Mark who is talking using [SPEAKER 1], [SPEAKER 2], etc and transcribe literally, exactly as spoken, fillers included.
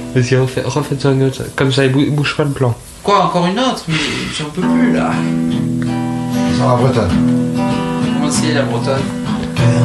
[SPEAKER 1] Vas-y, refais- refaites une autre. Comme ça, il bou- bouge pas le plan.
[SPEAKER 2] Quoi, encore une autre? Mais j'en peux plus là.
[SPEAKER 3] Sur la bretonne.
[SPEAKER 2] Comment c'est la bretonne?